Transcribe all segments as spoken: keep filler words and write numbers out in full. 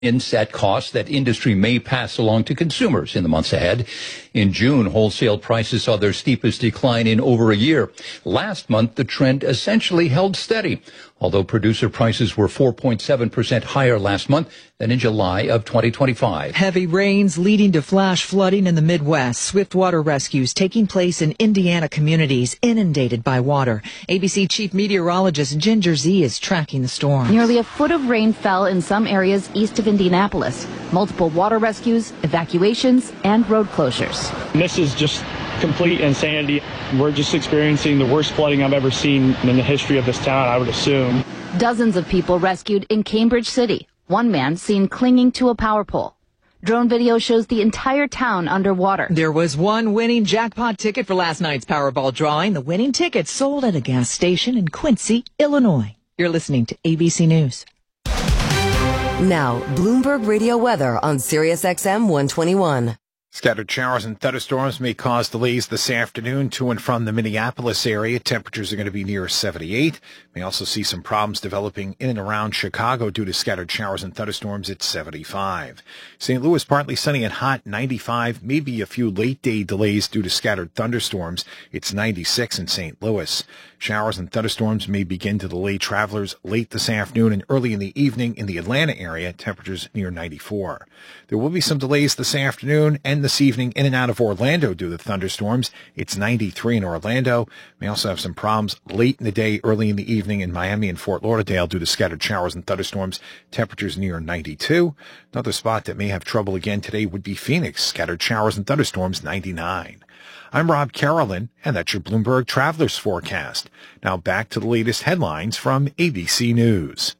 Set costs that industry may pass along to consumers in the months ahead. In June, wholesale prices saw their steepest decline in over a year. Last month, the trend essentially held steady, although producer prices were four point seven percent higher last month than in July of twenty twenty-five. Heavy rains leading to flash flooding in the Midwest. Swift water rescues taking place in Indiana communities inundated by water. A B C Chief Meteorologist Ginger Z is tracking the storm. Nearly a foot of rain fell in some areas east of Indianapolis. Multiple water rescues, evacuations, and road closures. This is just complete insanity. We're just experiencing the worst flooding I've ever seen in the history of this town, I would assume. Dozens of people rescued in Cambridge City. One man seen clinging to a power pole. Drone video shows the entire town underwater. There was one winning jackpot ticket for last night's Powerball drawing. The winning ticket sold at a gas station in Quincy, Illinois. You're listening to A B C News. Now, Bloomberg Radio weather on Sirius X M one twenty-one. Scattered showers and thunderstorms may cause delays this afternoon to and from the Minneapolis area. Temperatures are going to be near seventy-eight. May also see some problems developing in and around Chicago due to scattered showers and thunderstorms at seventy-five. Saint Louis partly sunny and hot, ninety-five. Maybe a few late day delays due to scattered thunderstorms. It's ninety-six in Saint Louis. Showers and thunderstorms may begin to delay travelers late this afternoon and early in the evening in the Atlanta area. Temperatures near ninety-four. There will be some delays this afternoon and this evening in and out of Orlando due to thunderstorms. It's ninety-three in Orlando. May also have some problems late in the day, early in the evening in Miami and Fort Lauderdale due to scattered showers and thunderstorms. Temperatures near ninety-two. Another spot that may have trouble again today would be Phoenix. Scattered showers and thunderstorms, ninety-nine. I'm Rob Carolyn, and that's your Bloomberg Travelers Forecast. Now back to the latest headlines from A B C News.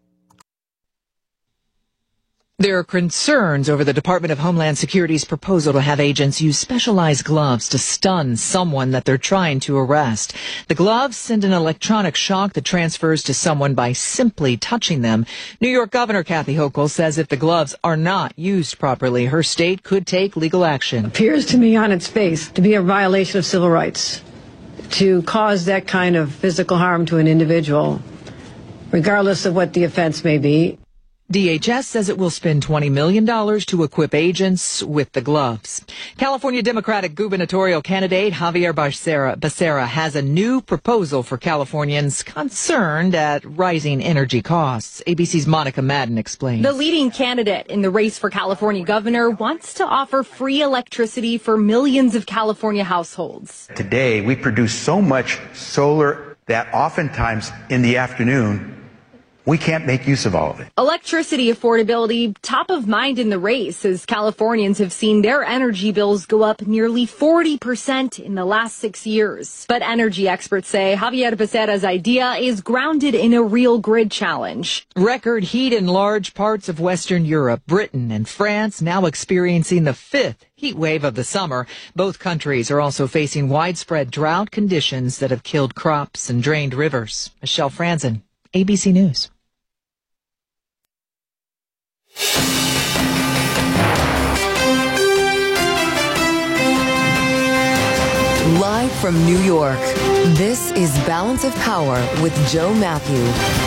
There are concerns over the Department of Homeland Security's proposal to have agents use specialized gloves to stun someone that they're trying to arrest. The gloves send an electronic shock that transfers to someone by simply touching them. New York Governor Kathy Hochul says if the gloves are not used properly, her state could take legal action. Appears to me on its face to be a violation of civil rights to cause that kind of physical harm to an individual, regardless of what the offense may be. D H S says it will spend twenty million dollars to equip agents with the gloves. California Democratic gubernatorial candidate Javier Becerra, Becerra has a new proposal for Californians concerned at rising energy costs. A B C's Monica Madden explains. The leading candidate in the race for California governor wants to offer free electricity for millions of California households. Today, we produce so much solar that oftentimes in the afternoon, we can't make use of all of it. Electricity affordability top of mind in the race as Californians have seen their energy bills go up nearly forty percent in the last six years. But energy experts say Javier Becerra's idea is grounded in a real grid challenge. Record heat in large parts of Western Europe, Britain and France now experiencing the fifth heat wave of the summer. Both countries are also facing widespread drought conditions that have killed crops and drained rivers. Michelle Franzen, A B C News. Live from New York, this is Balance of Power with Joe Matthew.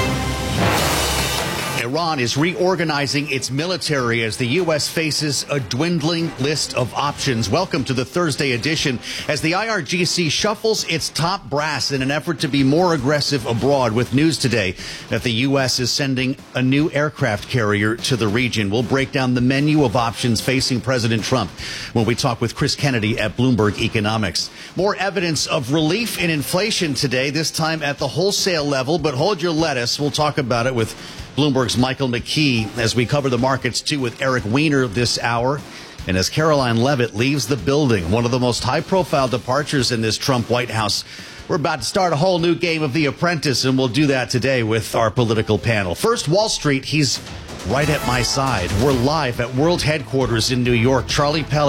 Iran is reorganizing its military as the U S faces a dwindling list of options. Welcome to the Thursday edition as the I R G C shuffles its top brass in an effort to be more aggressive abroad, with news today that the U S is sending a new aircraft carrier to the region. We'll break down the menu of options facing President Trump when we talk with Chris Kennedy at Bloomberg Economics. More evidence of relief in inflation today, this time at the wholesale level, but hold your lettuce. We'll talk about it with Bloomberg's Michael McKee as we cover the markets, too, with Eric Weiner this hour. And as Caroline Levitt leaves the building, one of the most high-profile departures in this Trump White House, we're about to start a whole new game of The Apprentice, and we'll do that today with our political panel. First, Wall Street. He's right at my side. We're live at World Headquarters in New York. Charlie Pellet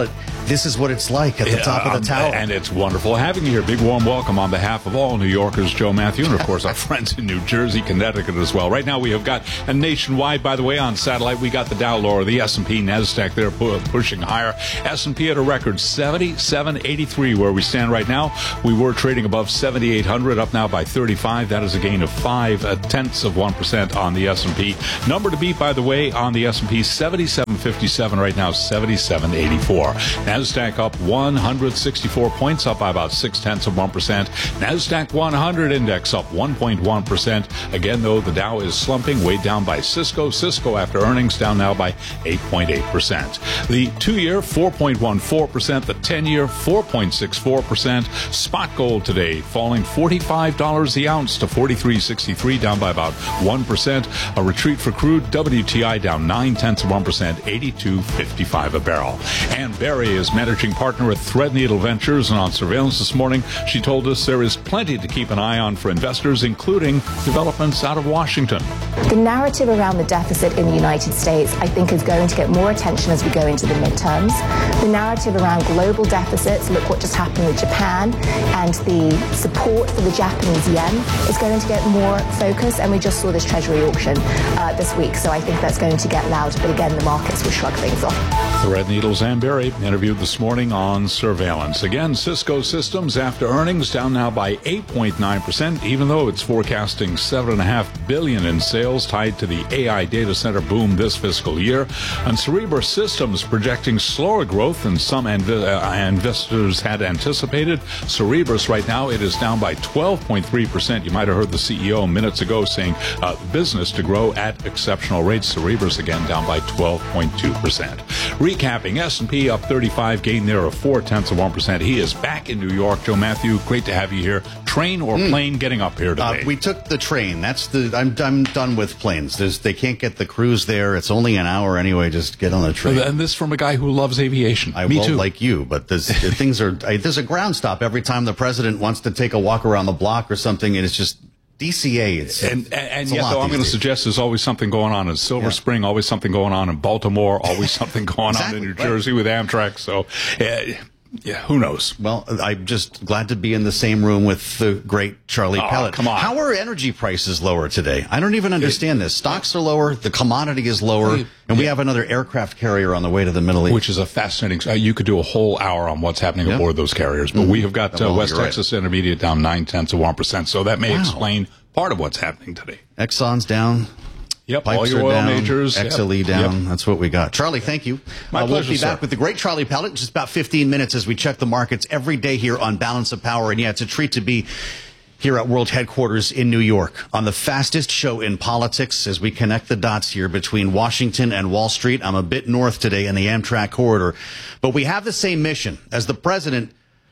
this is what it's like at the top of the tower. And it's wonderful having you here. Big warm welcome on behalf of all New Yorkers, Joe Matthew, and of course our friends in New Jersey, Connecticut as well. Right now we have got a nationwide, by the way, on satellite. We got the Dow lower, the S and P, NASDAQ, they're pu- pushing higher. S and P at a record seventy-seven eighty-three where we stand right now. We were trading above seventy-eight hundred, up now by thirty-five. That is a gain of five uh, tenths of one percent on the S and P. Number to beat, by the way, on the S and P, seventy-seven fifty-seven right now, seventy-seven eighty-four. NASDAQ up one hundred sixty-four points, up by about six tenths of one percent. NASDAQ one hundred index up one point one percent. Again, though, the Dow is slumping, weighed down by Cisco. Cisco, after earnings, down now by eight point eight percent. The two-year, four point one four percent. The ten-year, four point six four percent. Spot gold today falling forty-five dollars the ounce to forty-three sixty-three, down by about one percent. A retreat for crude. W T I down nine tenths of one percent, eighty-two fifty-five a barrel. Ann Berry is managing partner at Threadneedle Ventures, and on surveillance this morning, she told us there is plenty to keep an eye on for investors, including developments out of Washington. The narrative around the deficit in the United States, I think, is going to get more attention as we go into the midterms. The narrative around global deficits, look what just happened with Japan, and the support for the Japanese yen is going to get more focus, and we just saw this Treasury auction uh, this week, so I think that's going to get louder, but again, the markets will shrug things off. Threadneedle's Ann Berry interviewed this morning on surveillance. Again, Cisco Systems after earnings down now by eight point nine percent, even though it's forecasting seven point five billion dollars in sales tied to the A I data center boom this fiscal year. And Cerebras Systems projecting slower growth than some inv- uh, investors had anticipated. Cerebras right now, it is down by twelve point three percent. You might have heard the C E O minutes ago saying uh, business to grow at exceptional rates. Cerebras again down by twelve point two percent. Recapping, S and P up thirty-five, gain there of four tenths of one percent. He is back in New York. Joe Matthew, great to have you here. Train or plane mm. getting up here today? Uh, we took the train. That's the. I'm I'm done with planes. There's, they can't get the cruise there. It's only an hour anyway. Just get on the train. And this from a guy who loves aviation. I Me won't too. like you, but there's, the things are. I, there's a ground stop every time the president wants to take a walk around the block or something, and it's just. D C A, it's and and, and it's yet though I'm going to suggest there's always something going on in Silver yeah. Spring, always something going on in Baltimore, always something going exactly. on in New Jersey with Amtrak. So, uh, yeah, who knows? Well, I'm just glad to be in the same room with the great Charlie oh, Pellet. Come on, how are energy prices lower today? I don't even understand this. Stocks are lower, the commodity is lower, and we yeah. have another aircraft carrier on the way to the Middle East, which is a fascinating. Uh, you could do a whole hour on what's happening yeah. aboard those carriers, but mm-hmm. we have got uh, West Texas right. Intermediate down nine tenths of one percent. So that may wow. explain part of what's happening today. Exxon's down. Yep, Pipes all your oil down, majors. X L E yep. down. Yep. That's what we got. Charlie, thank you. My uh, pleasure, We'll be sir. back with the great Charlie Pellet in just about fifteen minutes as we check the markets every day here on Balance of Power. And yeah, it's a treat to be here at World Headquarters in New York on the fastest show in politics as we connect the dots here between Washington and Wall Street. I'm a bit north today in the Amtrak corridor, but we have the same mission as the president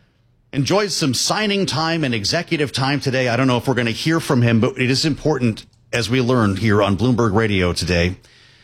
enjoys some signing time and executive time today. I don't know if we're going to hear from him, but it is important, as we learned here on Bloomberg Radio today,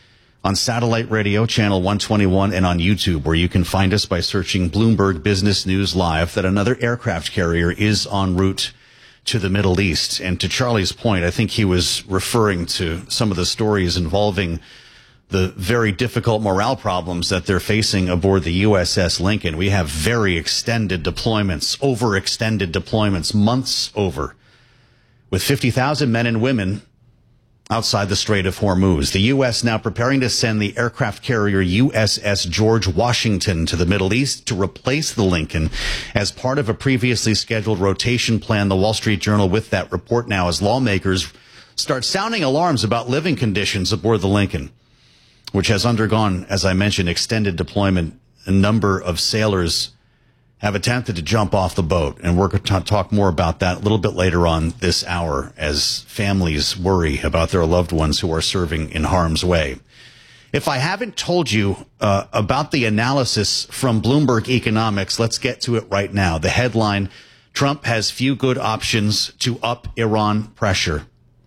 on satellite radio, channel one twenty-one, and on YouTube, where you can find us by searching Bloomberg Business News Live, that another aircraft carrier is en route to the Middle East. And to Charlie's point, I think he was referring to some of the stories involving the very difficult morale problems that they're facing aboard the U S S Lincoln. We have very extended deployments, overextended deployments, months over, with fifty thousand men and women outside the Strait of Hormuz. The U S now preparing to send the aircraft carrier U S S George Washington to the Middle East to replace the Lincoln as part of a previously scheduled rotation plan. The Wall Street Journal with that report now as lawmakers start sounding alarms about living conditions aboard the Lincoln, which has undergone, as I mentioned, extended deployment. A number of sailors have attempted to jump off the boat, and we're going to talk more about that a little bit later on this hour as families worry about their loved ones who are serving in harm's way. If I haven't told you uh, about the analysis from Bloomberg Economics, let's get to it right now. The headline, Trump has few good options to up Iran pressure.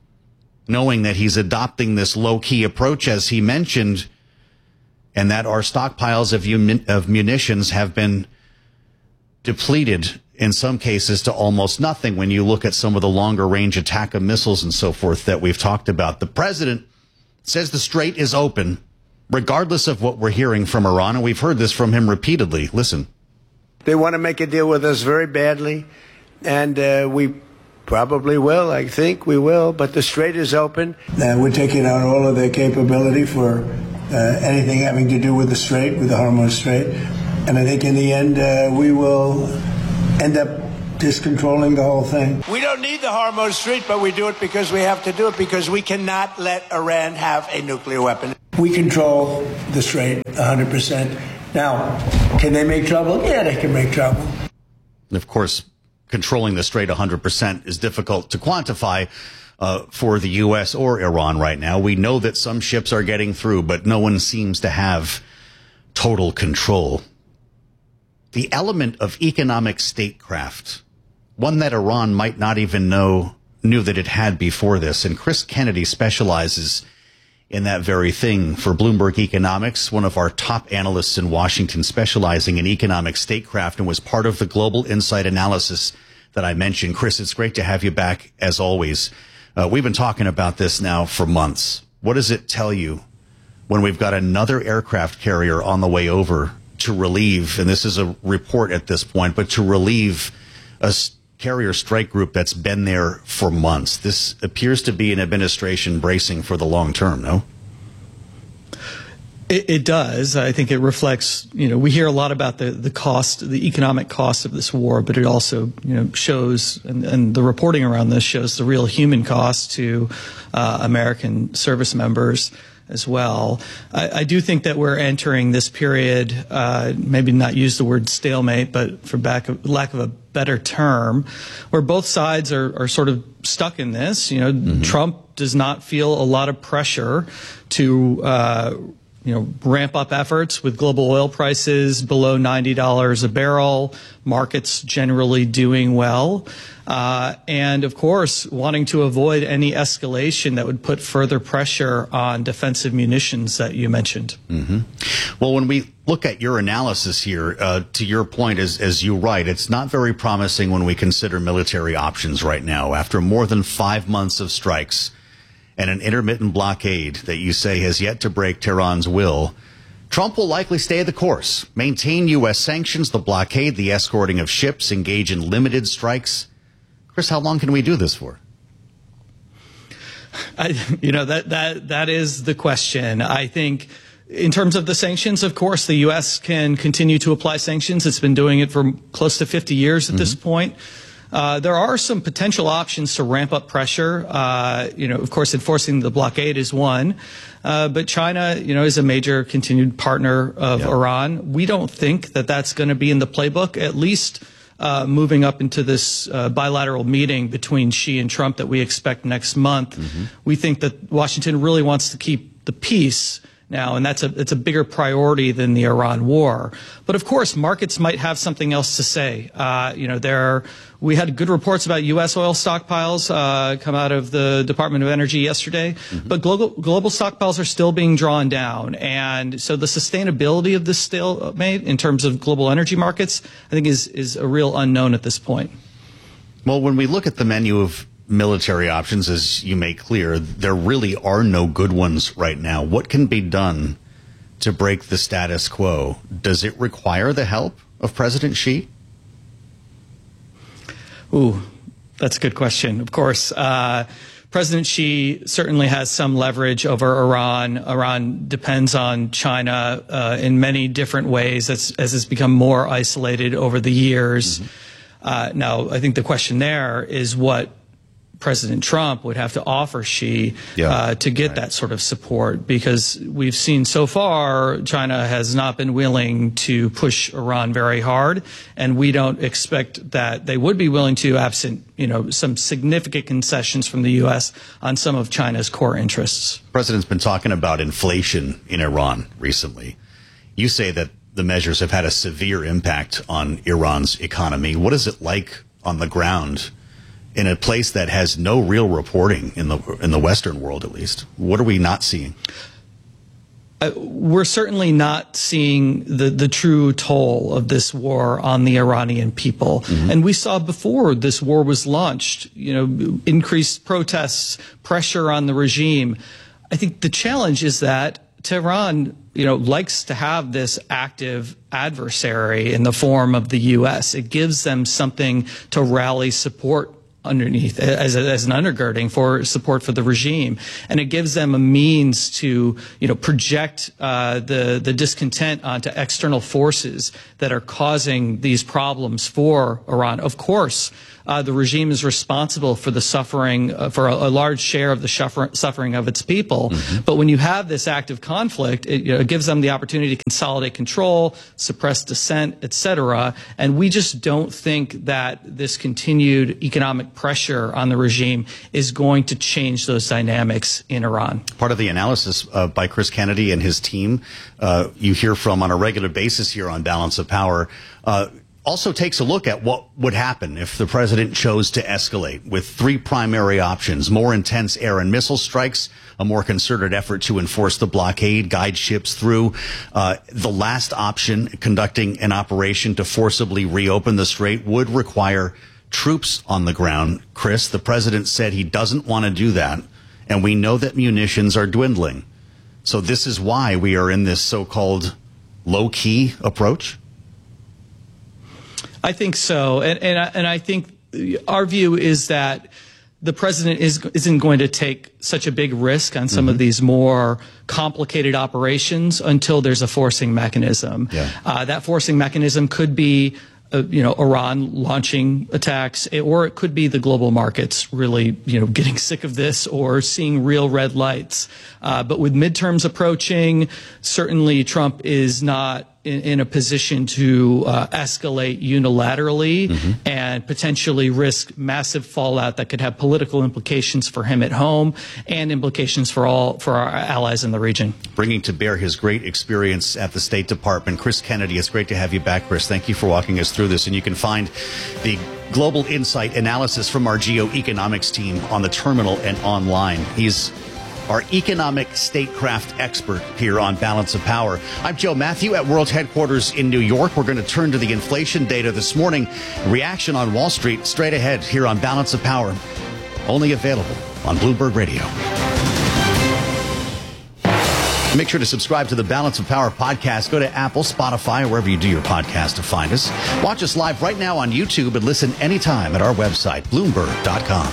Knowing that he's adopting this low-key approach, as he mentioned, and that our stockpiles of, un- of munitions have been depleted in some cases to almost nothing when you look at some of the longer-range ATACMS missiles and so forth that we've talked about. The president says the strait is open, regardless of what we're hearing from Iran, and we've heard this from him repeatedly. Listen. They want to make a deal with us very badly, and uh, we probably will. I think we will, but the Strait is open. Uh, we're taking out all of their capability for uh, anything having to do with the Strait, with the Hormuz Strait. And I think in the end, uh, we will end up just controlling the whole thing. We don't need the Hormuz Strait, but we do it because we have to do it, because we cannot let Iran have a nuclear weapon. We control the Strait one hundred percent. Now, can they make trouble? Yeah, they can make trouble. And of course, controlling the Strait one hundred percent is difficult to quantify uh, for the U S or Iran right now. We know that some ships are getting through, but no one seems to have total control. The element of economic statecraft, one that Iran might not even know, knew that it had before this. And Chris Kennedy specializes in that very thing for Bloomberg Economics, one of our top analysts in Washington, specializing in economic statecraft, and was part of the Global Insight analysis that I mentioned. Chris, it's great to have you back, as always. Uh, we've been talking about this now for months. What does it tell you when we've got another aircraft carrier on the way over to relieve, and this is a report at this point, but to relieve a carrier strike group that's been there for months? This appears to be an administration bracing for the long term, no? It, it does. I think it reflects, you know, we hear a lot about the, the cost, the economic cost of this war, but it also, you know, shows, and, and the reporting around this shows the real human cost to uh, American service members as well. I, I do think that we're entering this period, uh, maybe not use the word stalemate, but for back of, lack of a better term, where both sides are, are sort of stuck in this. You know, mm-hmm. Trump does not feel a lot of pressure to, uh, you know, ramp up efforts with global oil prices below ninety dollars a barrel, markets generally doing well. Uh, and of course, wanting to avoid any escalation that would put further pressure on defensive munitions that you mentioned. Mm-hmm. Well, when we look at your analysis here, uh, to your point, as, as you write, it's not very promising when we consider military options right now. After more than five months of strikes and an intermittent blockade that you say has yet to break Tehran's will, Trump will likely stay the course, maintain U S sanctions, the blockade, the escorting of ships, engage in limited strikes. Chris, how long can we do this for? I, you know, that, that, that is the question. I think in terms of the sanctions, of course, the U S can continue to apply sanctions. It's been doing it for close to fifty years at mm-hmm. this point. Uh, there are some potential options to ramp up pressure. Uh, you know, of course, enforcing the blockade is one. Uh, but China, you know, is a major continued partner of yep. Iran. We don't think that that's going to be in the playbook, at least uh, moving up into this uh, bilateral meeting between Xi and Trump that we expect next month. Mm-hmm. We think that Washington really wants to keep the peace now, and that's a it's a bigger priority than the Iran war. But of course, markets might have something else to say. Uh, you know, there are, we had good reports about U S oil stockpiles uh, come out of the Department of Energy yesterday, mm-hmm. but global global stockpiles are still being drawn down, and so the sustainability of this stalemate in terms of global energy markets, I think, is is a real unknown at this point. Well, when we look at the menu of military options, as you make clear, there really are no good ones right now. What can be done to break the status quo? Does it require the help of President Xi? Ooh, that's a good question. Of course, uh, President Xi certainly has some leverage over Iran. Iran depends on China uh, in many different ways as, as it's become more isolated over the years. Mm-hmm. Uh, now, I think the question there is what President Trump would have to offer Xi yeah, uh, to get right. that sort of support, because we've seen so far China has not been willing to push Iran very hard, and we don't expect that they would be willing to, absent, you know, some significant concessions from the U S on some of China's core interests. The president's been talking about inflation in Iran recently. You say that the measures have had a severe impact on Iran's economy. What is it like on the ground in a place that has no real reporting in the in the Western world, at least? What are we not seeing? Uh, we're certainly not seeing the, the true toll of this war on the Iranian people. Mm-hmm. And we saw before this war was launched, you know, increased protests, pressure on the regime. I think the challenge is that Tehran you know, likes to have this active adversary in the form of the U S. It gives them something to rally support underneath as, a, as an undergirding for support for the regime, and it gives them a means to, you know, project uh, the the discontent onto external forces that are causing these problems for Iran. Of course, uh, the regime is responsible for the suffering uh, for a, a large share of the suffer suffering of its people. Mm-hmm. But when you have this active conflict, it, you know, it gives them the opportunity to consolidate control, suppress dissent, et cetera. And we just don't think that this continued economic pressure on the regime is going to change those dynamics in Iran. Part of the analysis uh, by Chris Kennedy and his team, uh, you hear from on a regular basis here on Balance of Power, uh, also takes a look at what would happen if the president chose to escalate, with three primary options: more intense air and missile strikes, a more concerted effort to enforce the blockade, guide ships through. Uh, the last option, conducting an operation to forcibly reopen the strait, would require troops on the ground. Chris, the president said he doesn't want to do that, and we know that munitions are dwindling. So this is why we are in this so-called low-key approach? I think so, and and I, and I think our view is that the president is isn't going to take such a big risk on some mm-hmm. of these more complicated operations until there's a forcing mechanism. Yeah. Uh, that forcing mechanism could be, uh, you know, Iran launching attacks, or it could be the global markets really, you know, getting sick of this or seeing real red lights. Uh, but with midterms approaching, certainly Trump is not In, in a position to uh, escalate unilaterally mm-hmm. and potentially risk massive fallout that could have political implications for him at home and implications for all for our allies in the region. Bringing to bear his great experience at the State Department, Chris Kennedy. It's great to have you back, Chris. Thank you for walking us through this. And you can find the Global Insight analysis from our geoeconomics team on the terminal and online. He's our economic statecraft expert here on Balance of Power. I'm Joe Matthew at World Headquarters in New York. We're going to turn to the inflation data this morning. Reaction on Wall Street straight ahead here on Balance of Power. Only available on Bloomberg Radio. Make sure to subscribe to the Balance of Power podcast. Go to Apple, Spotify, or wherever you do your podcast to find us. Watch us live right now on YouTube and listen anytime at our website, Bloomberg dot com.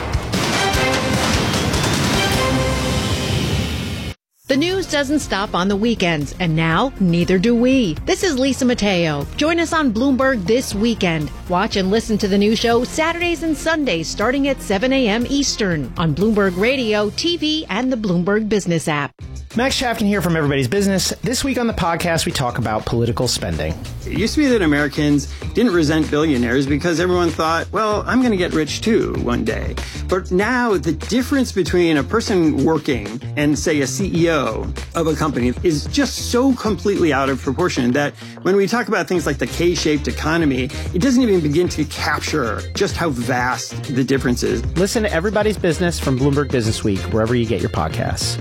The news doesn't stop on the weekends, and now neither do we. This is Lisa Mateo. Join us on Bloomberg this weekend. Watch and listen to the new show Saturdays and Sundays starting at seven a.m. Eastern on Bloomberg Radio, T V, and the Bloomberg Business app. Max Chapkin here from Everybody's Business. This week on the podcast, we talk about political spending. It used to be that Americans didn't resent billionaires because everyone thought, well, I'm going to get rich too one day. But now the difference between a person working and, say, a C E O of a company is just so completely out of proportion that when we talk about things like the K-shaped economy, it doesn't even begin to capture just how vast the difference is. Listen to Everybody's Business from Bloomberg Business Week, wherever you get your podcasts.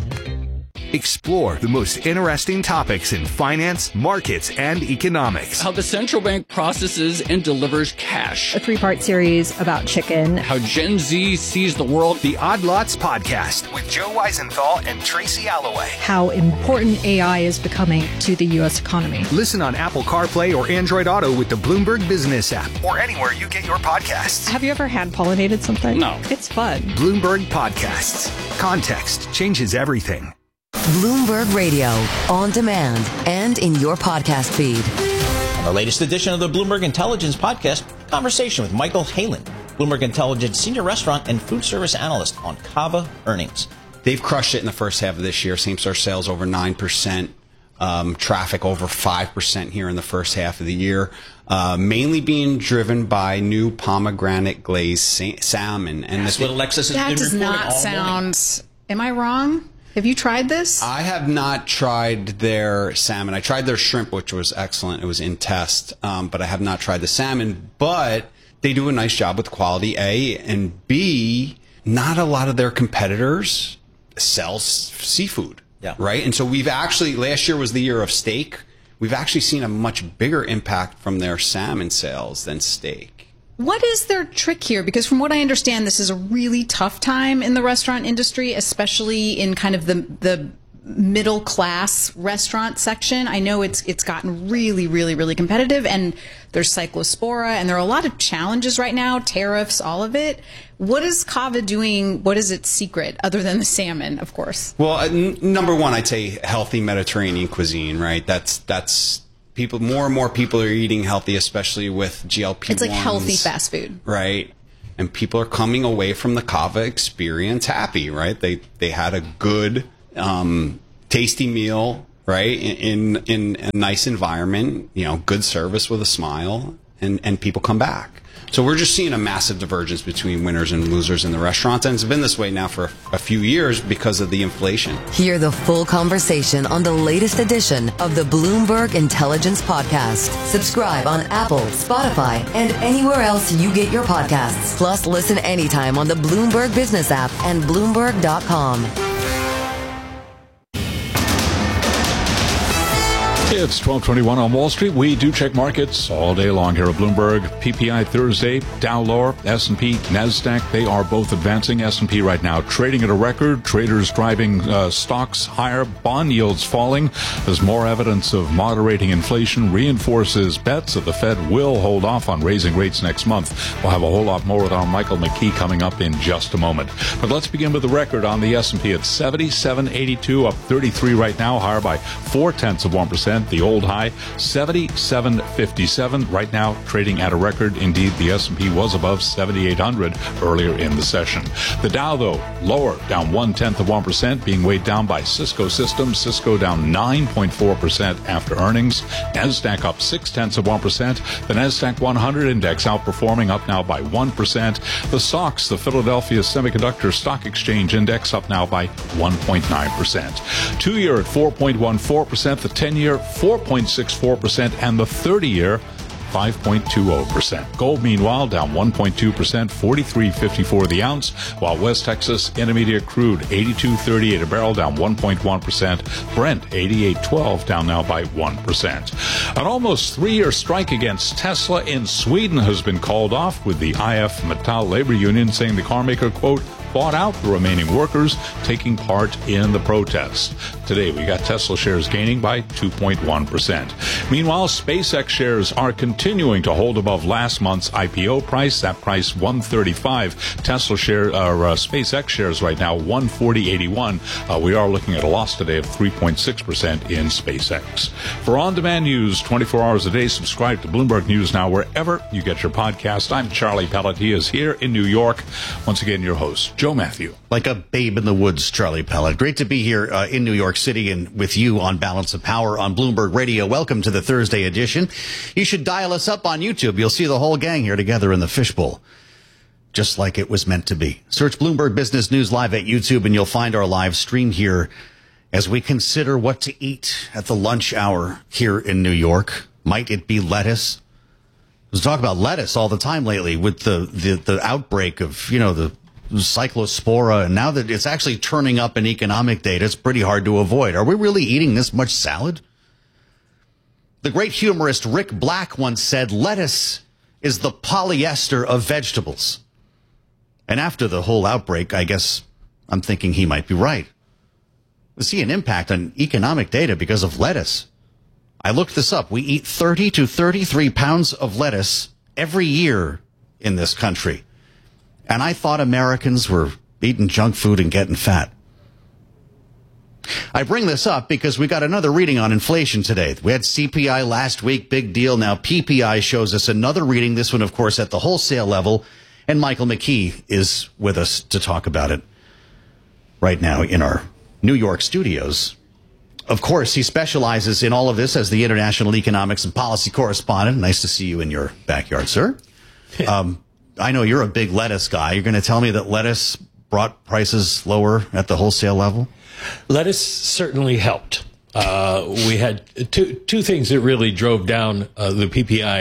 Explore the most interesting topics in finance, markets, and economics. How the central bank processes and delivers cash. A three-part series about chicken. How Gen Z sees the world. The Odd Lots Podcast with Joe Weisenthal and Tracy Alloway. How important A I is becoming to the U S economy. Listen on Apple CarPlay or Android Auto with the Bloomberg Business app or anywhere you get your podcasts. Have you ever hand-pollinated something? No. It's fun. Bloomberg Podcasts. Context changes everything. Bloomberg Radio, on demand and in your podcast feed. On the latest edition of the Bloomberg Intelligence Podcast, conversation with Michael Halen, Bloomberg Intelligence senior restaurant and food service analyst on Cava earnings. They've crushed it in the first half of this year. Same-store sales over nine percent, um, traffic over five percent here in the first half of the year, uh, mainly being driven by new pomegranate glazed sa- salmon. And that's what Alexis has that been does reporting not all sound... Morning. Am I wrong? Have you tried this? I have not tried their salmon. I tried their shrimp, which was excellent. It was in test, um, but I have not tried the salmon. But they do a nice job with quality, A, and B, not a lot of their competitors sell s- seafood, yeah. right? And so we've actually, last year was the year of steak. We've actually seen a much bigger impact from their salmon sales than steak. What is their trick here? Because from what I understand, this is a really tough time in the restaurant industry, especially in kind of the the middle class restaurant section. I know it's it's gotten really, really, really competitive, and there's cyclospora, and there are a lot of challenges right now, tariffs, all of it. What is Cava doing? What is its secret, other than the salmon, of course? Well, uh, n- number one, I'd say healthy Mediterranean cuisine, right? That's that's people. More and more people are eating healthy, especially with G L P one s. It's like healthy fast food, right? And people are coming away from the Cava experience happy, right? They they had a good, um, tasty meal, right? In, in in a nice environment, you know, good service with a smile, and and people come back. So we're just seeing a massive divergence between winners and losers in the restaurants, and it's been this way now for a few years because of the inflation. Hear the full conversation on the latest edition of the Bloomberg Intelligence Podcast. Subscribe on Apple, Spotify, and anywhere else you get your podcasts. Plus, listen anytime on the Bloomberg Business app and Bloomberg dot com. It's twelve twenty-one on Wall Street. We do check markets all day long here at Bloomberg. P P I Thursday, Dow lower, S and P, NASDAQ, they are both advancing. S and P right now trading at a record. Traders driving uh, stocks higher. Bond yields falling as more evidence of moderating inflation reinforces bets that the Fed will hold off on raising rates next month. We'll have a whole lot more with our Michael McKee coming up in just a moment. But let's begin with the record on the S and P at seventy-seven eighty-two, up thirty-three right now, higher by four tenths of one percent. The old high, seventy-seven fifty-seven. Right now, trading at a record. Indeed, the S and P was above seventy-eight hundred earlier in the session. The Dow, though, lower, down one-tenth of one percent, being weighed down by Cisco Systems. Cisco down nine point four percent after earnings. NASDAQ up six-tenths of one percent. The NASDAQ one hundred index outperforming, up now by one percent. The S O X, the Philadelphia Semiconductor Stock Exchange Index, up now by one point nine percent. Two-year at four point one four percent. The ten-year, four point six four percent, and the thirty-year, five point two zero percent. Gold, meanwhile, down one point two percent, forty-three fifty-four the ounce, while West Texas Intermediate crude, eighty-two thirty-eight a barrel, down one point one percent. Brent, eighty-eight twelve, down now by one percent. An almost three-year strike against Tesla in Sweden has been called off, with the I F Metall labor union saying the carmaker, quote, bought out the remaining workers taking part in the protest. Today, we got Tesla shares gaining by two point one percent. Meanwhile, SpaceX shares are continuing to hold above last month's I P O price. That price, one thirty-five. Tesla share, or uh, SpaceX shares right now, one forty eighty-one. Uh, we are looking at a loss today of three point six percent in SpaceX. For on-demand news, twenty-four hours a day, subscribe to Bloomberg News Now wherever you get your podcast. I'm Charlie Pellet. He is here in New York. Once again, your host, Joe Matthew. Like a babe in the woods, Charlie Pellet. Great to be here uh, in New York City and with you on Balance of Power on Bloomberg Radio. Welcome to the Thursday edition. You should dial us up on YouTube. You'll see the whole gang here together in the fishbowl, just like it was meant to be. Search Bloomberg Business News Live at YouTube, and you'll find our live stream here as we consider what to eat at the lunch hour here in New York. Might it be lettuce? We talk about lettuce all the time lately with the, the, the outbreak of, you know, the cyclospora, and now that it's actually turning up in economic data, it's pretty hard to avoid. Are we really eating this much salad? The great humorist Rick Black once said, lettuce is the polyester of vegetables. And after the whole outbreak, I guess I'm thinking he might be right. We see an impact on economic data because of lettuce. I looked this up. We eat thirty to thirty-three pounds of lettuce every year in this country. And I thought Americans were eating junk food and getting fat. I bring this up because we got another reading on inflation today. We had C P I last week, big deal. Now P P I shows us another reading, this one, of course, at the wholesale level. And Michael McKee is with us to talk about it right now in our New York studios. Of course, he specializes in all of this as the international economics and policy correspondent. Nice to see you in your backyard, sir. Um, I know you're a big lettuce guy. You're going to tell me that lettuce brought prices lower at the wholesale level? Lettuce certainly helped. Uh, we had two two things that really drove down uh, the P P I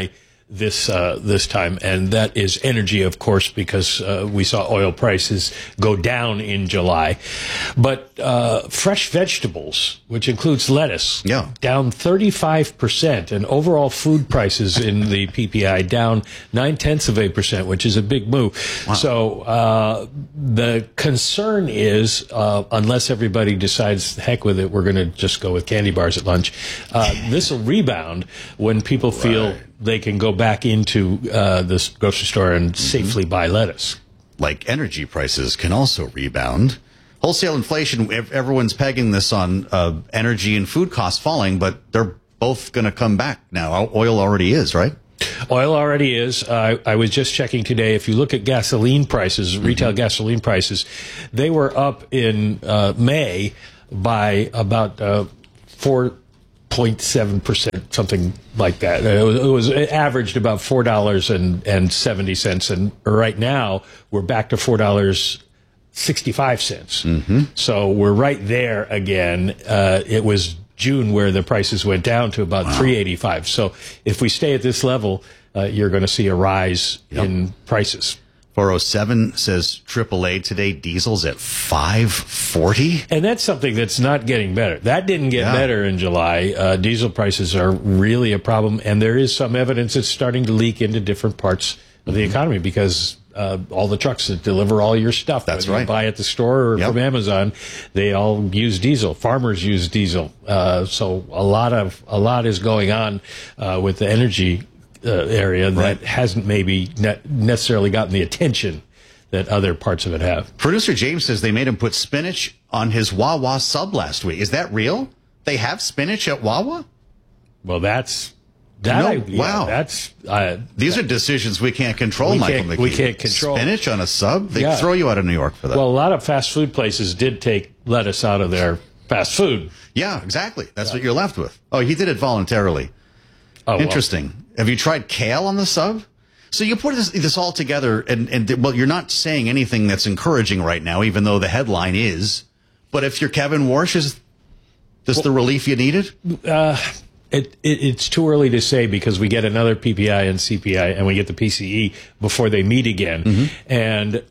this uh, this time, and that is energy, of course, because uh, we saw oil prices go down in July. But uh, fresh vegetables, which includes lettuce, yeah. down thirty-five percent, and overall food prices in the P P I down nine-tenths of a percent, which is a big move. Wow. So uh, the concern is, uh, unless everybody decides, heck with it, we're going to just go with candy bars at lunch, uh, this will rebound when people feel right. they can go back into uh, this grocery store and mm-hmm. safely buy lettuce. Like energy prices can also rebound. Wholesale inflation, everyone's pegging this on uh, energy and food costs falling, but they're both going to come back now. Oil already is, right? Oil already is. Uh, I was just checking today. If you look at gasoline prices, mm-hmm. retail gasoline prices, they were up in uh, May by about uh, four point seven percent, something like that. It was, it was it averaged about four dollars and seventy cents, and right now we're back to four dollars and sixty-five cents. Mm-hmm. So we're right there again. Uh, it was June where the prices went down to about wow. three eighty-five. So if we stay at this level, uh, you're going to see a rise yep. in prices. four oh seven says triple A today, diesel's at five forty. And that's something that's not getting better. That didn't get yeah. better in July. Uh, diesel prices are really a problem, and there is some evidence it's starting to leak into different parts of the mm-hmm. economy because uh, all the trucks that deliver all your stuff, that's right. you buy at the store or yep. from Amazon, they all use diesel. Farmers use diesel. Uh, so a lot of a lot is going on uh, with the energy Uh, area that right. hasn't maybe ne- necessarily gotten the attention that other parts of it have. Producer James says they made him put spinach on his Wawa sub last week. Is that real? They have spinach at Wawa? Well, that's that. No, I, yeah, wow, that's uh, these that, are decisions we can't control. We Michael can't, McKee. we can't control spinach on a sub. They yeah. throw you out of New York for that. Well, a lot of fast food places did take lettuce out of their fast food. Yeah, exactly. That's yeah. what you're left with. Oh, he did it voluntarily. Oh, interesting. Well. Have you tried kale on the sub? So you put this, this all together, and, and well, you're not saying anything that's encouraging right now, even though the headline is. But if you're Kevin Warsh, is this well, the relief you needed? Uh, it, it, it's too early to say because we get another P P I and C P I, and we get the P C E before they meet again. Mm-hmm. And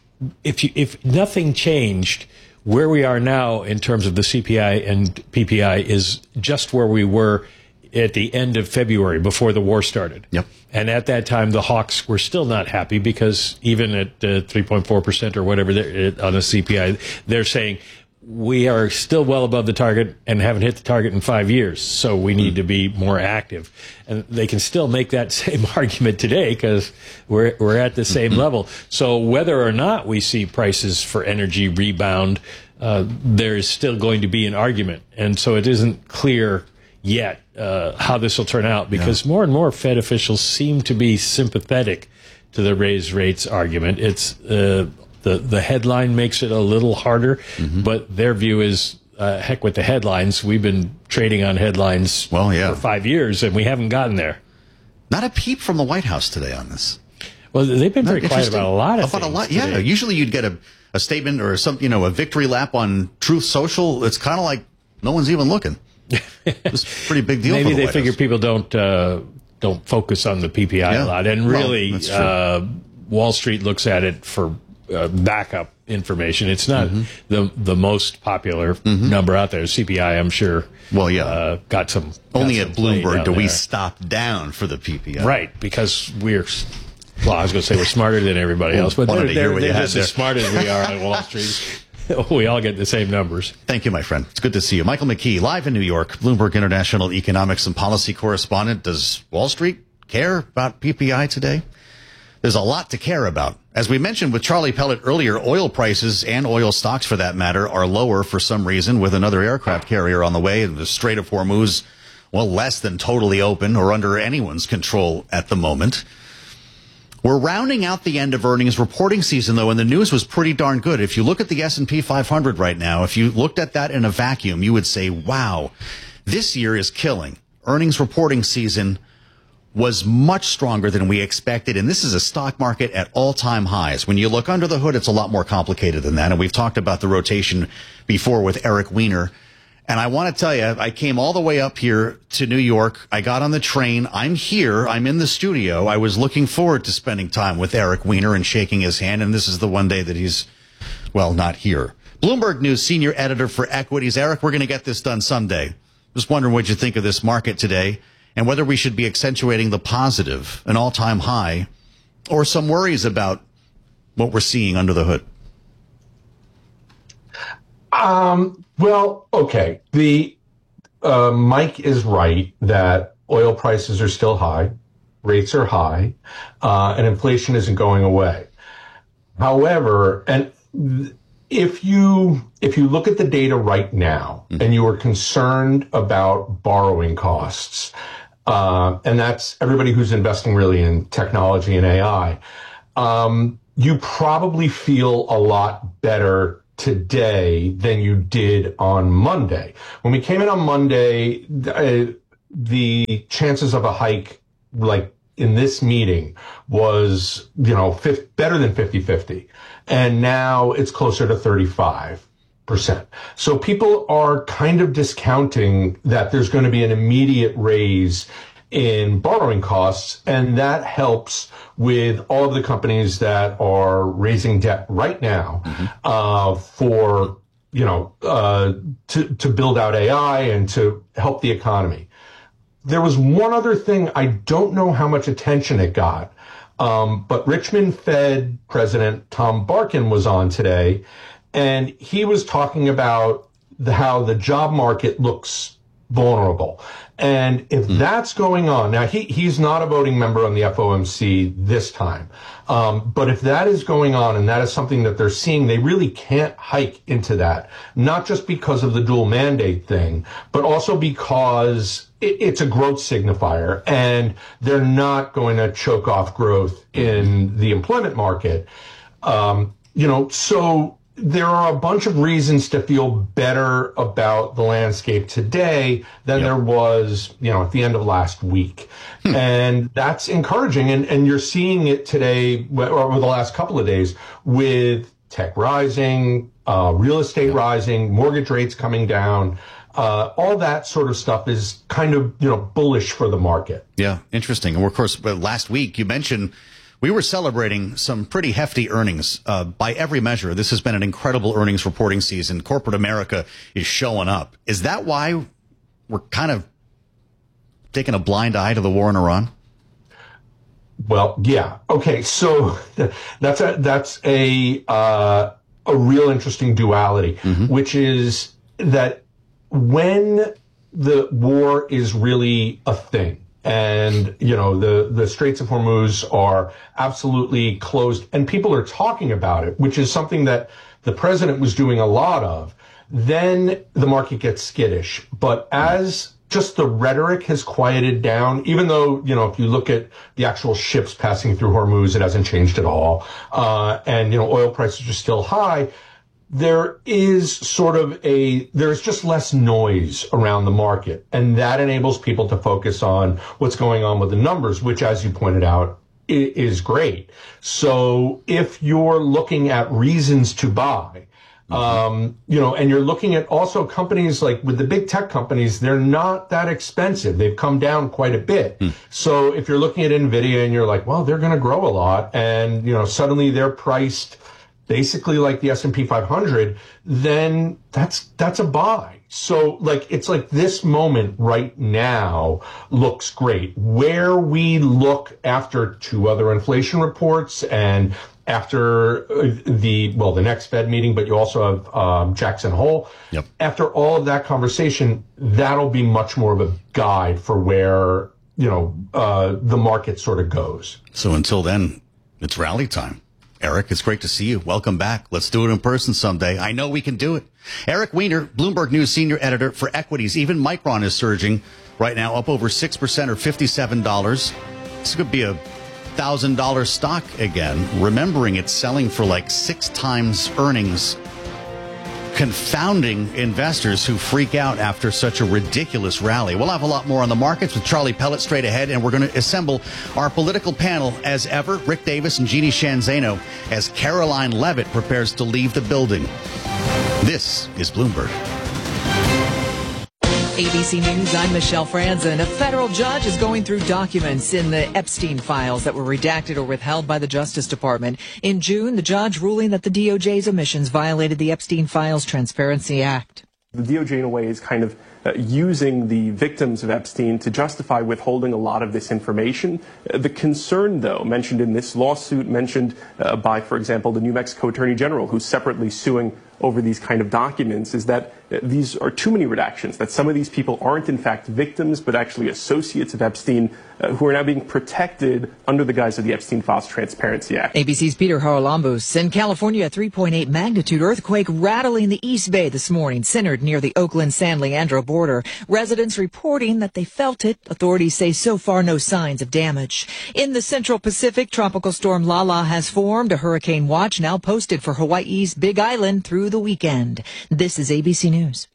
if you, if nothing changed, where we are now in terms of the C P I and P P I is just where we were at the end of February before the war started. Yep. And at that time, the hawks were still not happy because even at uh, three point four percent or whatever on a C P I, they're saying we are still well above the target and haven't hit the target in five years. So we need mm. to be more active. And they can still make that same argument today because we're, we're at the same mm-hmm. level. So whether or not we see prices for energy rebound, uh, there is still going to be an argument. And so it isn't clear yet uh, how this will turn out because yeah. more and more Fed officials seem to be sympathetic to the raise rates argument. It's uh, the the headline makes it a little harder, mm-hmm. but their view is uh, heck with the headlines. We've been trading on headlines well, yeah. for five years and we haven't gotten there. Not a peep from the White House today on this. Well, they've been very quiet about a lot of about things. A lot, yeah, today. Usually you'd get a, a statement or some you know a victory lap on Truth Social. It's kind of like no one's even looking. It's a pretty big deal. Maybe for the they White figure House. people don't uh, don't focus on the P P I yeah. a lot, and really, well, uh, Wall Street looks at it for uh, backup information. It's not mm-hmm. the the most popular mm-hmm. number out there. C P I, I'm sure. Well, yeah, uh, got some. Only got at some Bloomberg do we there. stop down for the P P I, right? Because we're. Well, I was going to say we're smarter than everybody else, but they're, they're, they're just as smart as we are on Wall Street. We all get the same numbers. Thank you, my friend. It's good to see you. Michael McKee, live in New York, Bloomberg International Economics and Policy Correspondent. Does Wall Street care about P P I today? There's a lot to care about. As we mentioned with Charlie Pellet earlier, oil prices and oil stocks, for that matter, are lower for some reason with another aircraft carrier on the way. And the Strait of Hormuz, well, less than totally open or under anyone's control at the moment. We're rounding out the end of earnings reporting season, though, and the news was pretty darn good. If you look at the S and P five hundred right now, if you looked at that in a vacuum, you would say, wow, this year is killing. Earnings reporting season was much stronger than we expected, and this is a stock market at all-time highs. When you look under the hood, it's a lot more complicated than that, and we've talked about the rotation before with Eric Weiner. And I want to tell you, I came all the way up here to New York. I got on the train. I'm here. I'm in the studio. I was looking forward to spending time with Eric Weiner and shaking his hand. And this is the one day that he's, well, not here. Bloomberg News senior editor for equities. Eric, we're going to get this done someday. Just wondering what you think of this market today and whether we should be accentuating the positive, an all-time high, or some worries about what we're seeing under the hood. Um, well, okay. The, uh, Mike is right that oil prices are still high, rates are high, uh, and inflation isn't going away. However, and if you, if you look at the data right now mm-hmm. and you are concerned about borrowing costs, uh, and that's everybody who's investing really in technology and A I, um, you probably feel a lot better today than you did on Monday. When we came in on Monday, uh, the chances of a hike, like in this meeting, was, you know, fifty, better than fifty-fifty. And now it's closer to thirty-five percent. So people are kind of discounting that there's going to be an immediate raise in borrowing costs, and that helps with all of the companies that are raising debt right now mm-hmm. uh, for, you know, uh, to, to build out A I and to help the economy. There was one other thing. I don't know how much attention it got, um, but Richmond Fed President Tom Barkin was on today, and he was talking about the, how the job market looks vulnerable. And if mm. that's going on, now he, he's not a voting member on the F O M C this time. Um, but if that is going on and that is something that they're seeing, they really can't hike into that, not just because of the dual mandate thing, but also because it, it's a growth signifier and they're not going to choke off growth in the employment market. Um, you know, so there are a bunch of reasons to feel better about the landscape today than yep. there was, you know, at the end of last week. Hmm. And that's encouraging. And, and you're seeing it today, or over the last couple of days, with tech rising, uh, real estate yep. rising, mortgage rates coming down. Uh, all that sort of stuff is kind of, you know, bullish for the market. Yeah, interesting. And of course, last week you mentioned we were celebrating some pretty hefty earnings uh, by every measure. This has been an incredible earnings reporting season. Corporate America is showing up. Is that why we're kind of taking a blind eye to the war in Iran? Well, yeah. Okay, so that's a that's a uh, a real interesting duality, mm-hmm. which is that when the war is really a thing, and, you know, the, the Straits of Hormuz are absolutely closed and people are talking about it, which is something that the president was doing a lot of, then the market gets skittish. But as just the rhetoric has quieted down, even though, you know, if you look at the actual ships passing through Hormuz, it hasn't changed at all. Uh, and, you know, oil prices are still high. There is sort of a, there's just less noise around the market, and that enables people to focus on what's going on with the numbers, which, as you pointed out, is great. So if you're looking at reasons to buy, um, you know, and you're looking at also companies like with the big tech companies, they're not that expensive. They've come down quite a bit. Mm. So if you're looking at NVIDIA and you're like, well, they're going to grow a lot, and, you know, suddenly they're priced basically like the S and P five hundred, then that's that's a buy. So like it's like this moment right now looks great. Where we look after two other inflation reports and after the, well, the next Fed meeting, but you also have um, Jackson Hole. Yep. After all of that conversation, that'll be much more of a guide for where, you know, uh, the market sort of goes. So until then, it's rally time. Eric, it's great to see you. Welcome back. Let's do it in person someday. I know we can do it. Eric Weiner, Bloomberg News senior editor for equities. Even Micron is surging right now, up over six percent or fifty-seven dollars. This could be a one thousand dollars stock again. Remembering it's selling for like six times earnings, confounding investors who freak out after such a ridiculous rally. We'll have a lot more on the markets with Charlie Pellet straight ahead, and we're going to assemble our political panel as ever, Rick Davis and Jeannie Shanzano, as Caroline Levitt prepares to leave the building. This is Bloomberg. A B C News, I'm Michelle Franzen. A federal judge is going through documents in the Epstein files that were redacted or withheld by the Justice Department. In June, the judge ruling that the D O J's omissions violated the Epstein Files Transparency Act. The D O J, in a way, is kind of uh, using the victims of Epstein to justify withholding a lot of this information. Uh, the concern, though, mentioned in this lawsuit, mentioned uh, by, for example, the New Mexico Attorney General, who's separately suing over these kind of documents, is that uh, these are too many redactions, that some of these people aren't in fact victims, but actually associates of Epstein, uh, who are now being protected under the guise of the Epstein Files Transparency Act. A B C's Peter Haralambos. In California, a three point eight magnitude earthquake rattling the East Bay this morning, centered near the Oakland-San Leandro border. Residents reporting that they felt it. Authorities say so far no signs of damage. In the Central Pacific, Tropical Storm Lala has formed. A hurricane watch now posted for Hawaii's Big Island through the weekend. This is A B C News.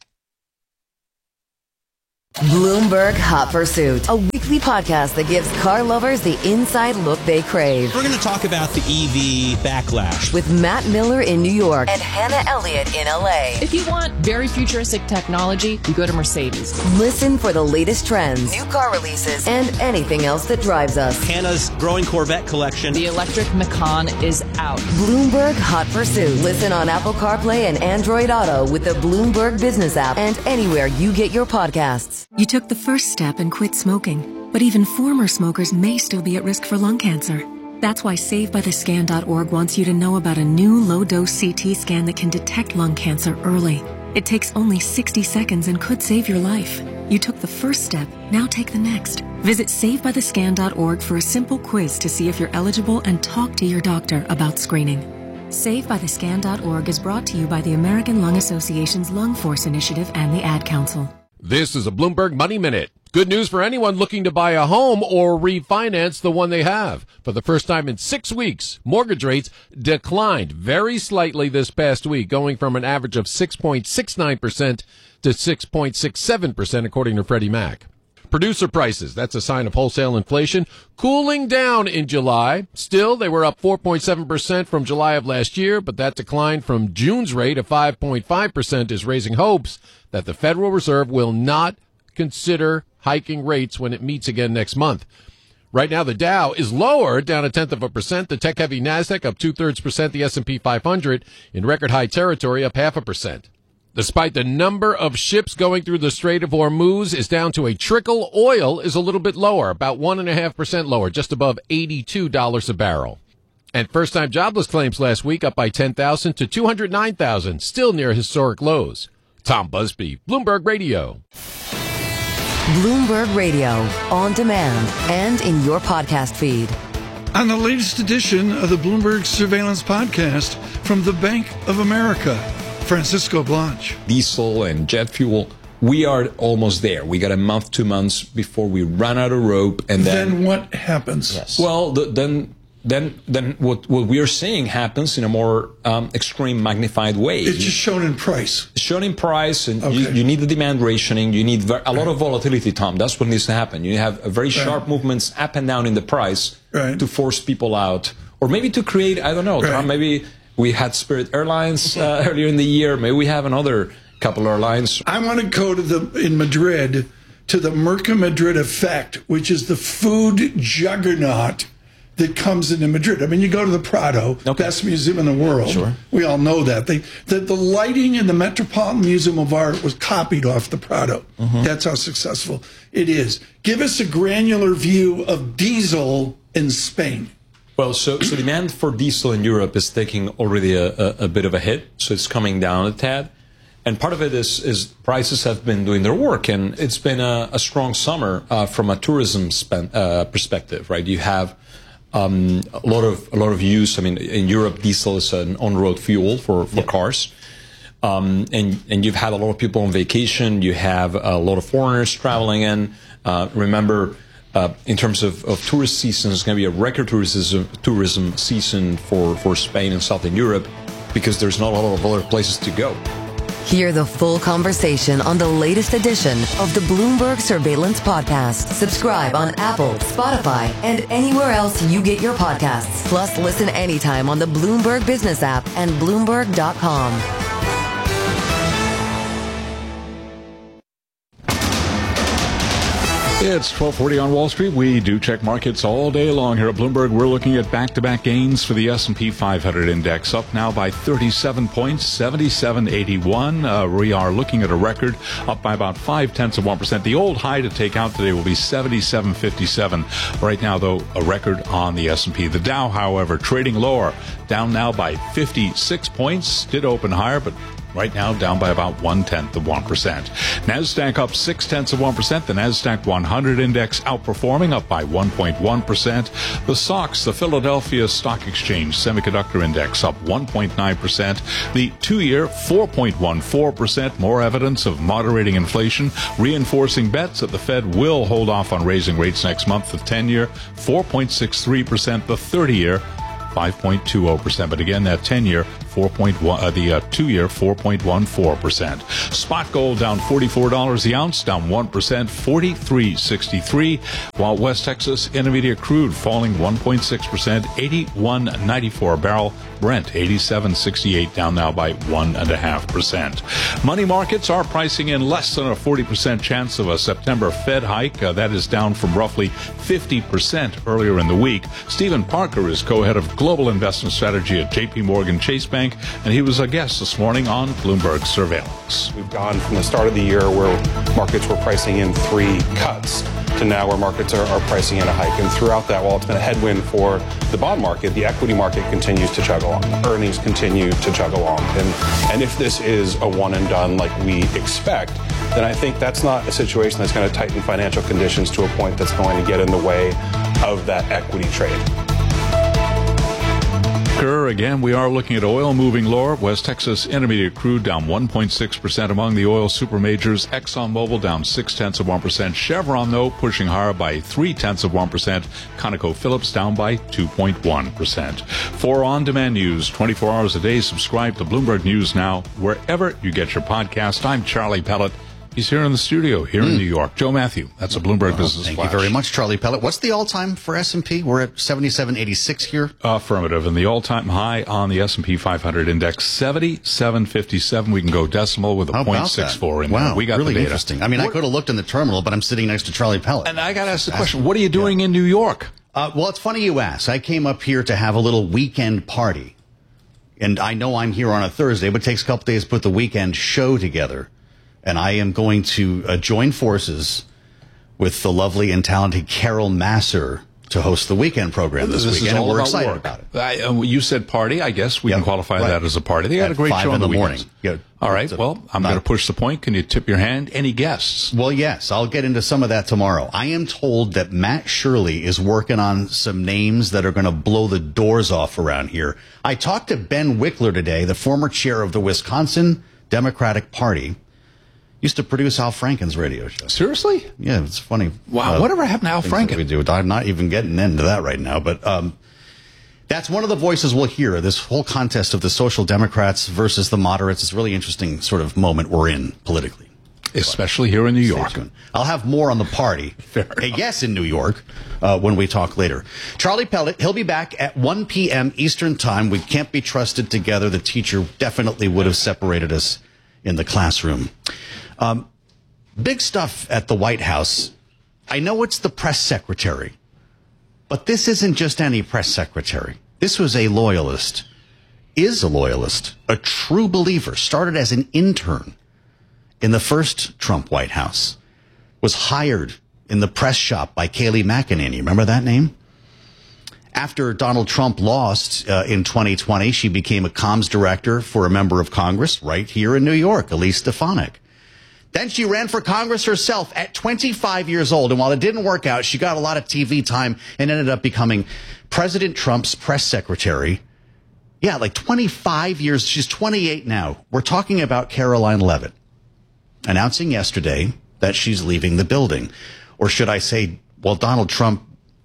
Bloomberg Hot Pursuit, a weekly podcast that gives car lovers the inside look they crave. We're going to talk about the E V backlash with Matt Miller in New York and Hannah Elliott in L A. If you want very futuristic technology, you go to Mercedes. Listen for the latest trends, new car releases, and anything else that drives us. Hannah's growing Corvette collection. The electric Macan is out. Bloomberg Hot Pursuit. Listen on Apple CarPlay and Android Auto with the Bloomberg Business app and anywhere you get your podcasts. You took the first step and quit smoking, but even former smokers may still be at risk for lung cancer. That's why Save By The Scan dot org wants you to know about a new low-dose C T scan that can detect lung cancer early. It takes only sixty seconds and could save your life. You took the first step, now take the next. Visit Save By The Scan dot org for a simple quiz to see if you're eligible and talk to your doctor about screening. Save By The Scan dot org is brought to you by the American Lung Association's Lung Force Initiative and the Ad Council. This is a Bloomberg Money Minute. Good news for anyone looking to buy a home or refinance the one they have. For the first time in six weeks, mortgage rates declined very slightly this past week, going from an average of six point six nine percent to six point six seven percent, according to Freddie Mac. Producer prices, that's a sign of wholesale inflation, cooling down in July. Still, they were up four point seven percent from July of last year, but that decline from June's rate of five point five percent is raising hopes that the Federal Reserve will not consider hiking rates when it meets again next month. Right now, the Dow is lower, down a tenth of a percent. The tech-heavy NASDAQ up two-thirds percent. The S and P five hundred in record-high territory, up half a percent. Despite the number of ships going through the Strait of Hormuz is down to a trickle, oil is a little bit lower, about one point five percent lower, just above eighty-two dollars a barrel. And first-time jobless claims last week up by ten thousand to two hundred nine thousand, still near historic lows. Tom Busby, Bloomberg Radio. Bloomberg Radio, on demand and in your podcast feed. On the latest edition of the Bloomberg Surveillance Podcast from the Bank of America, Francisco Blanch. Diesel and jet fuel, we are almost there. We got a month, two months before we run out of rope. And then, then what happens? Yes. Well, the, then then then what, what we are seeing happens in a more um, extreme, magnified way. It's just shown in price. Shown in price, and okay. you, you need the demand rationing. You need ver- a lot right. of volatility, Tom. That's what needs to happen. You have a very right. sharp movements up and down in the price right. to force people out. Or maybe to create, I don't know, right. Tom, maybe we had Spirit Airlines uh, earlier in the year. Maybe we have another couple airlines. I want to go to the in Madrid to the Mercamadrid effect, which is the food juggernaut that comes into Madrid. I mean, you go to the Prado, okay. best museum in the world. Sure. We all know that. They, the, the lighting in the Metropolitan Museum of Art was copied off the Prado. Mm-hmm. That's how successful it is. Give us a granular view of diesel in Spain. Well, so, so demand for diesel in Europe is taking already a, a, a bit of a hit, so it's coming down a tad. And part of it is, is prices have been doing their work, and it's been a, a strong summer uh, from a tourism spend, uh, perspective, right? You have um, a lot of a lot of use. I mean, in Europe, diesel is an on-road fuel for, for yeah. cars. Um, and, and you've had a lot of people on vacation. You have a lot of foreigners traveling in. Uh, remember, Uh, in terms of, of tourist season, it's going to be a record tourism, tourism season for, for Spain and Southern Europe because there's not a lot of other places to go. Hear the full conversation on the latest edition of the Bloomberg Surveillance Podcast. Subscribe on Apple, Spotify, and anywhere else you get your podcasts. Plus, listen anytime on the Bloomberg Business app and Bloomberg dot com. It's twelve forty on Wall Street. We do check markets all day long here at Bloomberg. We're looking at back-to-back gains for the S and P five hundred index, up now by thirty-seven points, seventy-seven eighty-one. Uh, we are looking at a record up by about five-tenths of one percent. The old high to take out today will be seventy-seven fifty-seven. Right now, though, a record on the S and P. The Dow, however, trading lower, down now by fifty-six points. Did open higher, but right now down by about one-tenth of one percent. NASDAQ up six-tenths of one percent. The NASDAQ one hundred index outperforming, up by one point one percent. The S O X, the Philadelphia Stock Exchange Semiconductor Index, up one point nine percent. The two-year, four point one four percent. More evidence of moderating inflation, reinforcing bets that the Fed will hold off on raising rates next month. The ten-year, four point six three percent. The thirty-year, five point two zero percent. But again, that ten-year, four point one, uh, the uh, two-year, four point one four percent. Spot gold down forty-four dollars the ounce, down one percent, forty-three sixty-three. While West Texas Intermediate crude falling one point six percent, eighty-one ninety-four a barrel. Brent eighty-seven sixty-eight, down now by one point five percent. Money markets are pricing in less than a forty percent chance of a September Fed hike. Uh, that is down from roughly fifty percent earlier in the week. Stephen Parker is co-head of global investment strategy at J P Morgan Chase Bank, and he was a guest this morning on Bloomberg Surveillance. We've gone from the start of the year where markets were pricing in three cuts to now where markets are, are pricing in a hike. And throughout that, while it's been a headwind for the bond market, the equity market continues to chug along. Earnings continue to chug along. And, and if this is a one and done like we expect, then I think that's not a situation that's going to tighten financial conditions to a point that's going to get in the way of that equity trade. Again, we are looking at oil moving lower. West Texas Intermediate crude down one point six percent among the oil super majors. ExxonMobil down six-tenths of one percent. Chevron, though, pushing higher by three-tenths of one percent. ConocoPhillips down by two point one percent. For on-demand news, twenty-four hours a day, subscribe to Bloomberg News Now, wherever you get your podcast. I'm Charlie Pellet. He's here in the studio, here mm. in New York. Joe Matthew, that's a Bloomberg well, Business Thank Flash. you very much, Charlie Pellet. What's the all-time for S and P? We're at seventy-seven eighty-six here. Affirmative. And the all-time high on the S and P five hundred index, seventy-seven fifty-seven. We can go decimal with a How zero point six four in wow, there. We got really the data. Interesting. I mean, what? I could have looked in the terminal, but I'm sitting next to Charlie Pellet. And I got to ask the question, what are you doing yeah. in New York? Uh, well, it's funny you ask. I came up here to have a little weekend party. And I know I'm here on a Thursday, but it takes a couple days to put the weekend show together. And I am going to uh, join forces with the lovely and talented Carol Massar to host the weekend program this, this weekend. And we're about excited work. about it. I, uh, you said party. I guess we yep, can qualify right. that as a party. They got At a great five show in on the, the morning. Yeah. All right. Well, I'm going to push the point. Can you tip your hand? Any guests? Well, yes. I'll get into some of that tomorrow. I am told that Matt Shirley is working on some names that are going to blow the doors off around here. I talked to Ben Wickler today, the former chair of the Wisconsin Democratic Party. Used to produce Al Franken's radio show. Seriously? Yeah, it's funny. Wow, uh, whatever happened to Al Franken? We do. I'm not even getting into that right now, but um, that's one of the voices we'll hear. This whole contest of the Social Democrats versus the moderates is a really interesting sort of moment we're in politically. Especially here in New York. I'll have more on the party, I guess, in New York uh, when we talk later. Charlie Pellet, he'll be back at one p.m. Eastern Time. We can't be trusted together. The teacher definitely would have separated us in the classroom. Um, big stuff at the White House. I know it's the press secretary, but this isn't just any press secretary. This was a loyalist, is a loyalist, a true believer, started as an intern in the first Trump White House, was hired in the press shop by Kayleigh McEnany. Remember that name? After Donald Trump lost uh, in twenty twenty, she became a comms director for a member of Congress right here in New York, Elise Stefanik. Then she ran for Congress herself at twenty-five years old. And while it didn't work out, she got a lot of T V time and ended up becoming President Trump's press secretary. Yeah, like twenty-five years. She's twenty-eight now. We're talking about Caroline Leavitt announcing yesterday that she's leaving the building. Or should I say, well, Donald Trump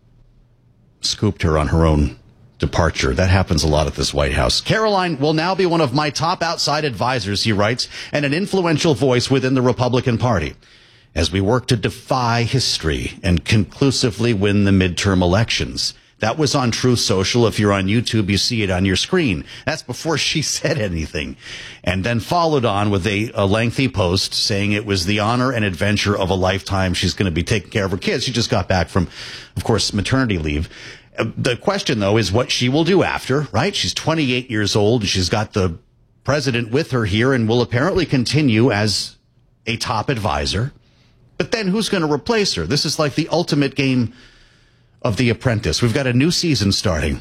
scooped her on her own departure. That happens a lot at this White House. Caroline will now be one of my top outside advisors, he writes, and an influential voice within the Republican Party as we work to defy history and conclusively win the midterm elections. That was on Truth Social. If you're on YouTube, you see it on your screen. That's before she said anything. And then followed on with a, a lengthy post saying it was the honor and adventure of a lifetime. She's going to be taking care of her kids. She just got back from, of course, maternity leave. Uh, the question, though, is what she will do after, right? She's twenty-eight years old, and she's got the president with her here and will apparently continue as a top advisor. But then who's going to replace her? This is like the ultimate game of The Apprentice. We've got a new season starting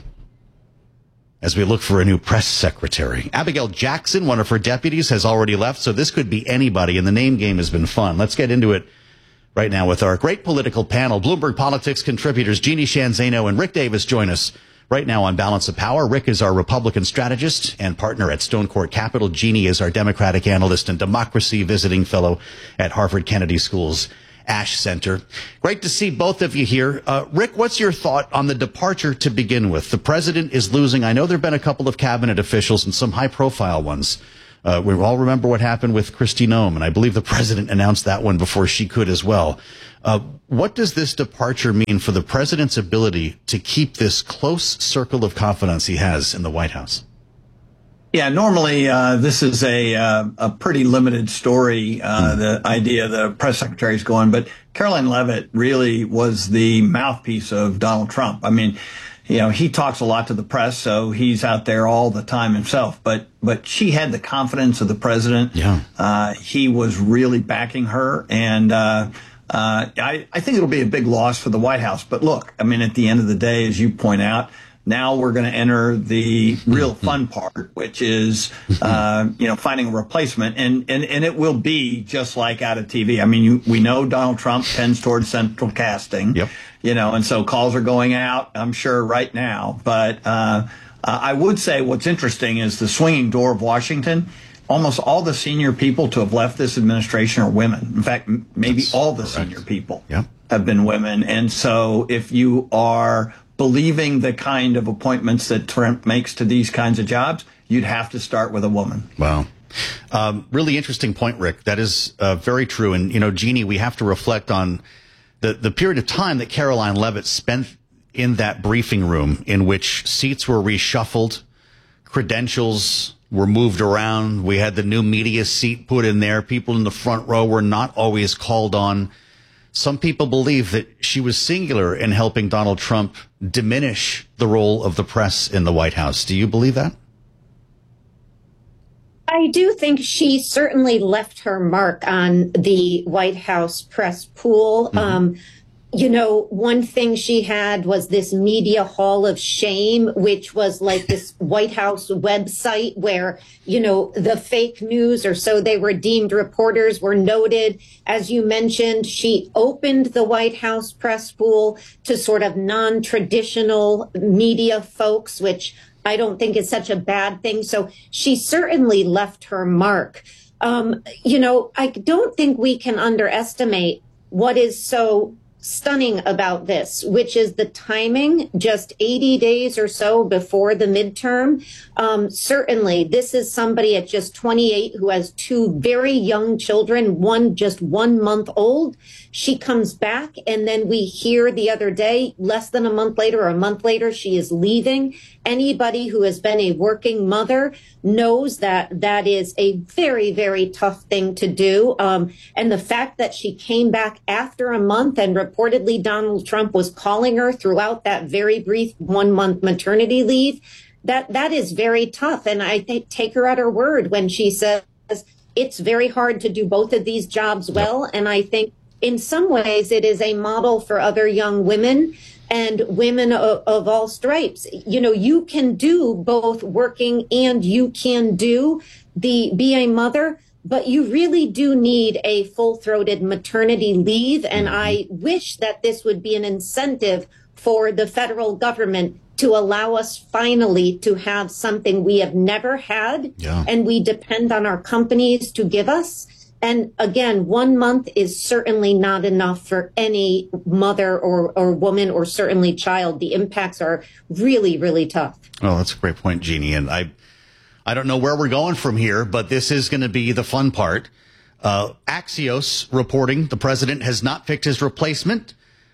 as we look for a new press secretary. Abigail Jackson, one of her deputies, has already left, so this could be anybody, and the name game has been fun. Let's get into it right now with our great political panel. Bloomberg Politics contributors Jeannie Sheehan Zaino and Rick Davis join us right now on Balance of Power. Rick is our Republican strategist and partner at Stone Court Capital. Jeannie is our Democratic analyst and democracy visiting fellow at Harvard Kennedy School's Ash Center. Great to see both of you here. Uh, Rick, what's your thought on the departure to begin with? The president is losing. I know there have been a couple of cabinet officials and some high-profile ones. Uh, we all remember what happened with Kristi Noem, and I believe the president announced that one before she could as well. Uh, what does this departure mean for the president's ability to keep this close circle of confidence he has in the White House? Yeah, normally uh, this is a uh, a pretty limited story, uh, mm. the idea the press secretary is going, but Karoline Leavitt really was the mouthpiece of Donald Trump. I mean, you know, he talks a lot to the press, so he's out there all the time himself, but but she had the confidence of the president. Yeah. Uh, he was really backing her, and uh, uh, I, I think it'll be a big loss for the White House. But look, I mean, at the end of the day, as you point out, now we're going to enter the real fun part, which is, uh, you know, finding a replacement. And, and, and it will be just like out of T V. I mean, you, we know Donald Trump tends towards central casting, yep. you know, and so calls are going out, I'm sure, right now. But uh, uh, I would say what's interesting is the swinging door of Washington. Almost all the senior people to have left this administration are women. In fact, m- maybe That's all the correct. senior people yep. have been women. And so if you are believing the kind of appointments that Trump makes to these kinds of jobs, you'd have to start with a woman. Wow. Um, really interesting point, Rick. That is uh, very true. And, you know, Jeannie, we have to reflect on the, the period of time that Karoline Leavitt spent in that briefing room in which seats were reshuffled, credentials were moved around. We had the new media seat put in there. People in the front row were not always called on. Some people believe that she was singular in helping Donald Trump diminish the role of the press in the White House. Do you believe that? I do think she certainly left her mark on the White House press pool. Mm-hmm. Um, you know, one thing she had was this media hall of shame, which was like this White House website where, you know, the fake news, or so they were deemed, reporters were noted. As you mentioned, she opened the White House press pool to sort of non-traditional media folks, which I don't think is such a bad thing. So she certainly left her mark. Um, you know, I don't think we can underestimate what is so stunning about this, which is the timing, just eighty days or so before the midterm. Um, certainly, this is somebody at just twenty-eight who has two very young children, one just one month old. She comes back, and then we hear the other day, less than a month later or a month later, she is leaving. Anybody who has been a working mother knows that that is a very, very tough thing to do. Um, and the fact that she came back after a month, and reportedly Donald Trump was calling her throughout that very brief one month maternity leave, that that is very tough. And I think take her at her word when she says it's very hard to do both of these jobs well. And I think in some ways it is a model for other young women and women of, of all stripes. You know, you can do both working and you can do the be a mother, but you really do need a full-throated maternity leave. And I wish that this would be an incentive for the federal government to allow us finally to have something we have never had, yeah. and we depend on our companies to give us. And again, one month is certainly not enough for any mother or, or woman, or certainly child. The impacts are really, really tough. Oh, that's a great point, Jeannie. And I, I don't know where we're going from here, but this is going to be the fun part. Uh, Axios reporting the president has not picked his replacement.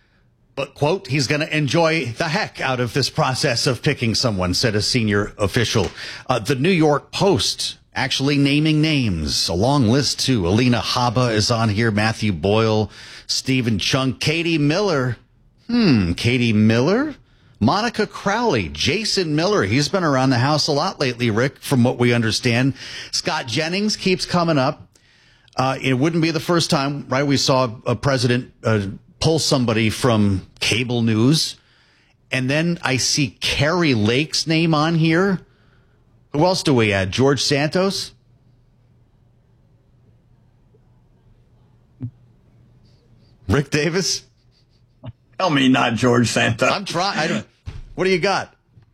But, quote, he's going to enjoy the heck out of this process of picking someone, said a senior official. Uh, the New York Post actually naming names. A long list, too. Alina Habba is on here. Matthew Boyle, Stephen Chung, Katie Miller. Hmm, Katie Miller? Monica Crowley, Jason Miller. He's been around the house a lot lately, Rick, from what we understand. Scott Jennings keeps coming up. Uh, it wouldn't be the first time, right? We saw a president uh, pull somebody from cable news. And then I see Carrie Lake's name on here. Who else do we add? George Santos? Rick Davis? Tell me not George Santos. I'm trying. I don't. What do you got?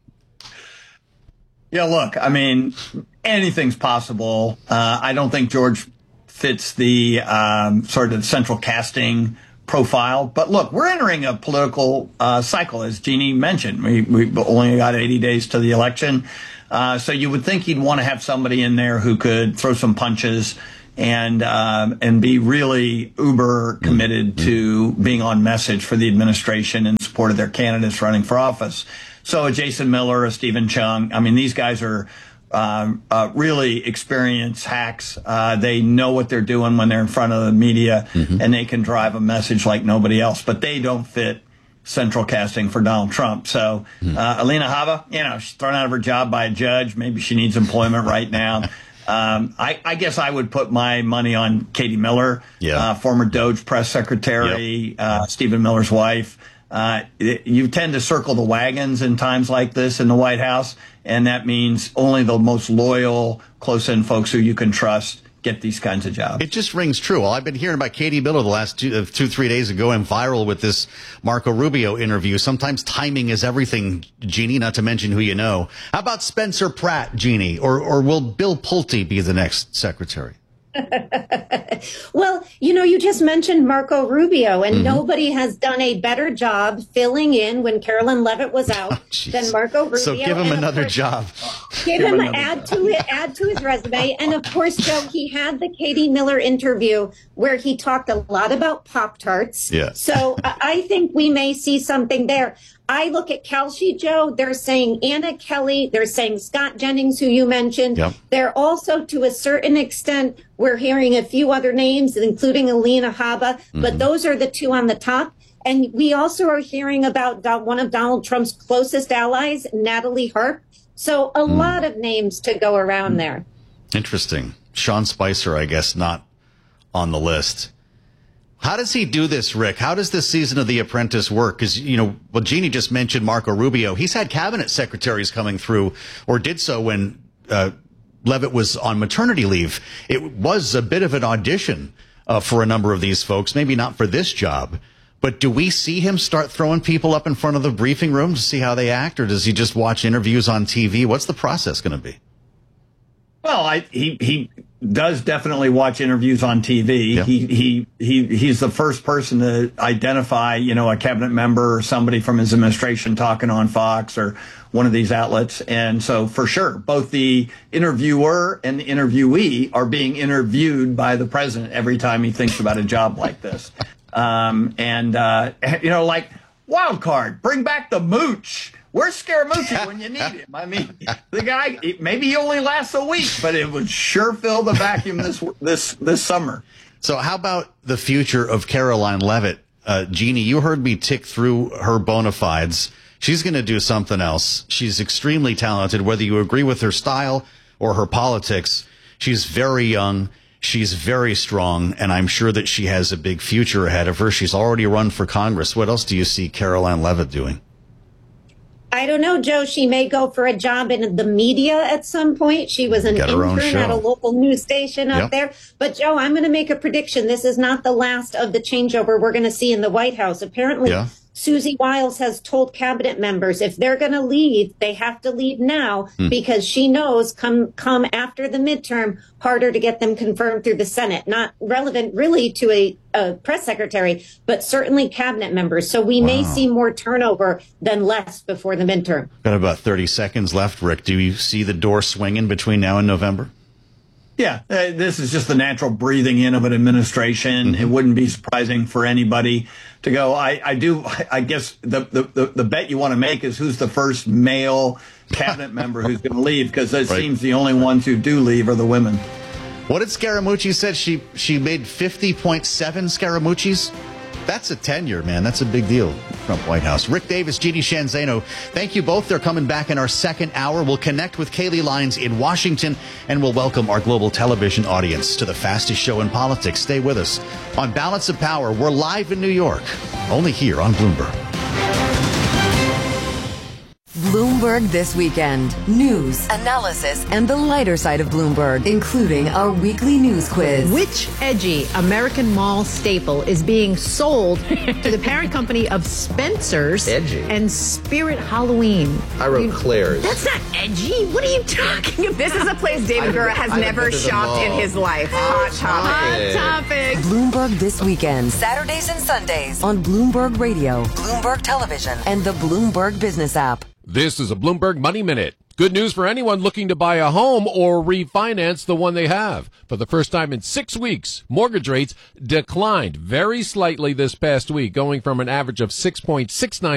Yeah, look, I mean, anything's possible. Uh, I don't think George fits the um, sort of central casting profile. But look, we're entering a political uh, cycle, as Jeannie mentioned. We, we only got eighty days to the election. Uh, so you would think he'd want to have somebody in there who could throw some punches and um, and be really uber committed to being on message for the administration in support of their candidates running for office. So a Jason Miller, a Stephen Chung, I mean, these guys are um, uh, really experienced hacks. Uh, they know what they're doing when they're in front of the media, mm-hmm. and they can drive a message like nobody else. But they don't fit central casting for Donald Trump. So uh, Alina Habba, you know, she's thrown out of her job by a judge. Maybe she needs employment right now. Um, I, I guess I would put my money on Katie Miller, yeah. uh, former Doge press secretary, yep. uh, Stephen Miller's wife. Uh, it, you tend to circle the wagons in times like this in the White House, and that means only the most loyal, close-in folks who you can trust get these kinds of jobs. It just rings true. Well, I've been hearing about Katie Miller the last two, uh, two, three days ago and viral with this Marco Rubio interview. Sometimes timing is everything, Jeannie, not to mention who you know. How about Spencer Pratt, Jeannie? Or, or will Bill Pulte be the next secretary? Well, you know, you just mentioned Marco Rubio, and mm-hmm. nobody has done a better job filling in when Carolyn Leavitt was out oh, than Marco Rubio. So give him and another course, job. Give, give him add job. to it, add to his resume. And of course, Joe, he had the Katie Miller interview where he talked a lot about Pop-Tarts. Yeah. So I think we may see something there. I look at Kelsey, Joe, they're saying Anna Kelly, they're saying Scott Jennings, who you mentioned. Yep. They're also, to a certain extent, we're hearing a few other names, including Alina Habba, mm-hmm. but those are the two on the top. And we also are hearing about one of Donald Trump's closest allies, Natalie Harp. So a mm. lot of names to go around there. Interesting. Sean Spicer, I guess, not on the list. How does he do this, Rick? How does this season of The Apprentice work? Because, you know, well, Jeannie just mentioned Marco Rubio. He's had cabinet secretaries coming through, or did so when uh, Leavitt was on maternity leave. It was a bit of an audition uh, for a number of these folks, maybe not for this job. But do we see him start throwing people up in front of the briefing room to see how they act, or does he just watch interviews on T V? What's the process going to be? Well, I, he he does definitely watch interviews on T V. Yeah. He he he he's the first person to identify, you know, a cabinet member or somebody from his administration talking on Fox or one of these outlets. And so, for sure, both the interviewer and the interviewee are being interviewed by the president every time he thinks about a job like this. Um, and uh, you know, like wild card, bring back the mooch. Where's Scaramucci when you need him? I mean, the guy, maybe he only lasts a week, but it would sure fill the vacuum this this this summer. So how about the future of Caroline Leavitt? Uh, Jeannie, you heard me tick through her bona fides. She's going to do something else. She's extremely talented, whether you agree with her style or her politics. She's very young. She's very strong, and I'm sure that she has a big future ahead of her. She's already run for Congress. What else do you see Caroline Leavitt doing? I don't know, Joe. She may go for a job in the media at some point. She was an intern at a local news station up yep. there. But, Joe, I'm going to make a prediction. This is not the last of the changeover we're going to see in the White House. Apparently, yeah. Susie Wiles has told cabinet members if they're going to leave, they have to leave now hmm. because she knows come come after the midterm, harder to get them confirmed through the Senate. Not relevant really to a, a press secretary, but certainly cabinet members. So we wow. may see more turnover than less before the midterm. Got about thirty seconds left, Rick. Do you see the door swinging between now and November? Yeah, uh, this is just the natural breathing in of an administration. Mm-hmm. It wouldn't be surprising for anybody to go. I, I do. I guess the, the, the bet you want to make is who's the first male cabinet member who's going to leave, because it right. seems the only ones who do leave are the women. What did Scaramucci said? She she made fifty point seven Scaramucci's. That's a tenure, man. That's a big deal. Trump White House. Rick Davis, Jeannie Sheehan Zaino, thank you both. They're coming back in our second hour. We'll connect with Kayleigh Lyons in Washington, and we'll welcome our global television audience to the fastest show in politics. Stay with us. On Balance of Power, we're live in New York, only here on Bloomberg. Bloomberg This Weekend. News, analysis, and the lighter side of Bloomberg, including our weekly news quiz. Which edgy American mall staple is being sold to the parent company of Spencer's edgy. and Spirit Halloween? I wrote you, Claire's. That's not edgy. What are you talking about? This is a place David Gura has never shopped in his life. Hot topic. Hot topic. Bloomberg This Weekend. Saturdays and Sundays on Bloomberg Radio, Bloomberg Television, and the Bloomberg Business app. This is a Bloomberg Money Minute. Good news for anyone looking to buy a home or refinance the one they have. For the first time in six weeks, mortgage rates declined very slightly this past week, going from an average of six point six nine